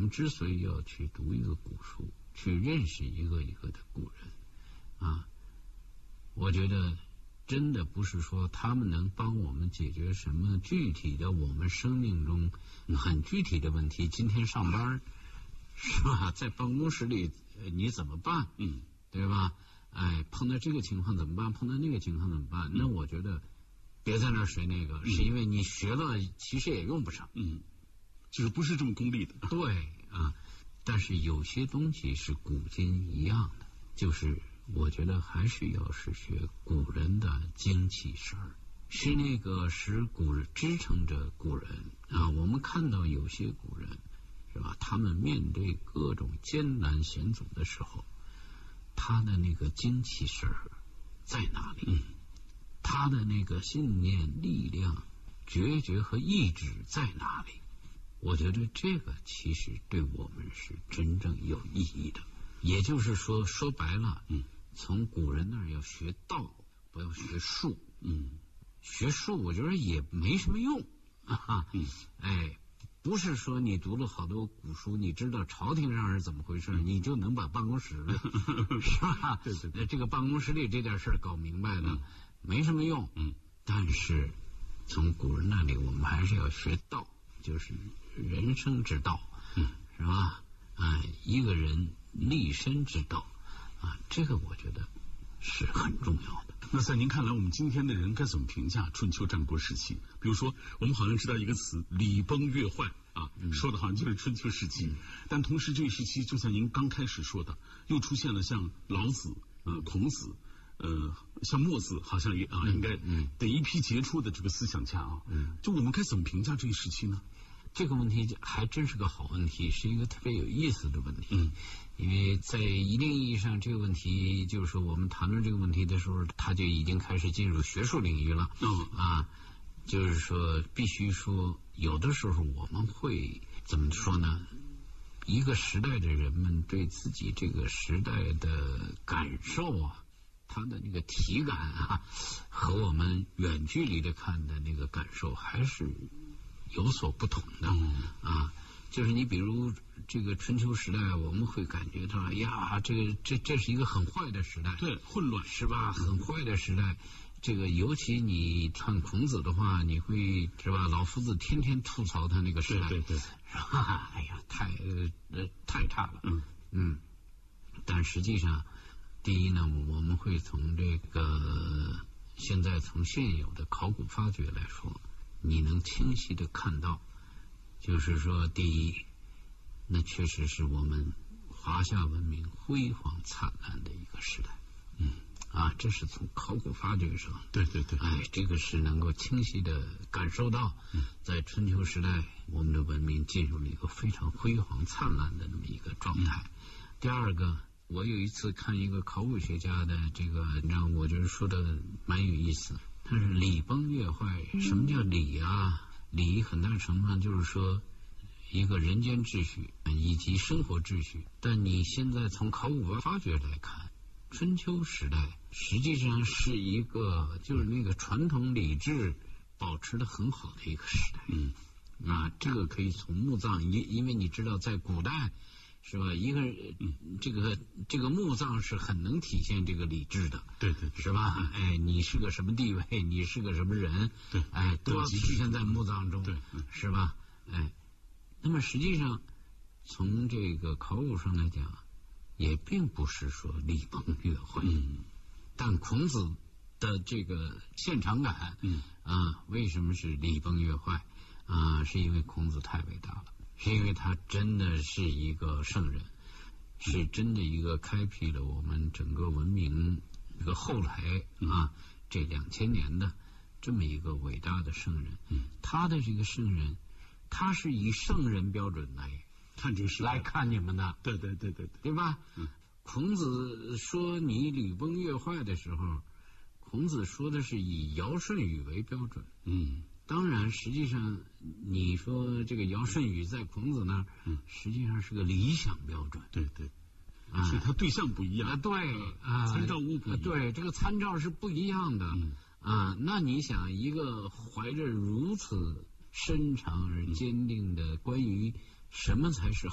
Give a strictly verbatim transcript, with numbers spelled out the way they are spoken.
们之所以要去读一个古书，去认识一个一个的古人啊，我觉得真的不是说他们能帮我们解决什么具体的我们生命中很具体的问题。今天上班是吧，在办公室里你怎么办？嗯，对吧？哎，碰到这个情况怎么办？碰到那个情况怎么办？那我觉得别在那儿学那个，嗯、是因为你学了其实也用不上。嗯， 就是不是这么功利的。 对啊，但是有些东西是古今一样的，就是我觉得还是要是学古人的精气神儿，是那个使古人支撑着古人啊。我们看到有些古人是吧，他们面对各种艰难险阻的时候，他的那个精气神儿在哪里？嗯，他的那个信念、力量、决绝和意志在哪里？我觉得这个其实对我们是真正有意义的。也就是说，说白了，嗯，从古人那儿要学道，不要学术。嗯，学术我觉得也没什么用啊。嗯，哎，不是说你读了好多古书，你知道朝廷上是怎么回事，嗯、你就能把办公室是吧？对对对，这个办公室里这点事儿搞明白了，嗯、没什么用。嗯，但是从古人那里，我们还是要学道，就是人生之道。嗯，是吧？啊，一个人立身之道啊，这个我觉得是很重要的。 那在您看来，我们今天的人该怎么评价春秋战国时期？比如说，我们好像知道一个词“礼崩乐坏”啊，嗯、说的好像就是春秋时期。嗯、但同时，这个时期就像您刚开始说的，又出现了像老子、呃孔子、呃像墨子，好像也啊，嗯、应该等一批杰出的这个思想家啊。嗯，就我们该怎么评价这一时期呢？ 这个问题还真是个好问题，是一个特别有意思的问题。嗯，因为在一定意义上，这个问题就是说我们谈论这个问题的时候，它就已经开始进入学术领域了。嗯啊，就是说必须说，有的时候我们会怎么说呢？一个时代的人们对自己这个时代的感受啊，他的那个体感啊，和我们远距离的看的那个感受还是有所不同的。嗯啊，就是你比如这个春秋时代，我们会感觉到，哎呀，这个这这是一个很坏的时代， 对，混乱是吧？很坏的时代。这个尤其你看孔子的话，你会是吧？老夫子天天吐槽他那个时代， 对对对， 是吧？哎呀，太呃太差了。嗯嗯，但实际上，第一呢，我们会从这个现在从现有的考古发掘来说，你能清晰的看到，就是说，第一，那确实是我们华夏文明辉煌灿烂的一个时代。嗯啊，这是从考古发掘上， 对对对， 哎，这个是能够清晰的感受到，嗯、在春秋时代，我们的文明进入了一个非常辉煌灿烂的那么一个状态。嗯、第二个，我有一次看一个考古学家的这个文章，我觉得说的蛮有意思。他是礼崩乐坏，什么叫礼啊？礼很大程度上就是说一个人间秩序以及生活秩序。但你现在从考古发掘来看，春秋时代实际上是一个就是那个传统礼制保持的很好的一个时代。嗯啊，这个可以从墓葬，因因为你知道在古代是吧，一个这个这个墓葬是很能体现这个礼制的。 对对对， 是吧？哎，你是个什么地位，你是个什么人， 对， 哎，都要体现在墓葬中。对，是吧？哎，那么实际上从这个考古上来讲，也并不是说礼崩乐坏。嗯，但孔子的这个现场感，嗯啊，为什么是礼崩乐坏啊？是因为孔子太伟大了，是因为他真的是一个圣人，是真的一个开辟了我们整个文明这个后来啊这两千年的这么一个伟大的圣人。嗯，他的这个圣人，他是以圣人标准来看这事来看你们的。 对对对对对， 对吧？嗯，孔子说你礼崩乐坏的时候，孔子说的是以尧舜禹为标准。嗯，当然实际上你说这个尧舜禹在孔子那儿，嗯，实际上是个理想标准。 对对，所以他对象不一样。 啊，对啊， 参照物不一样。 对，这个参照是不一样的。嗯啊，那你想，一个怀着如此深长而坚定的关于什么才是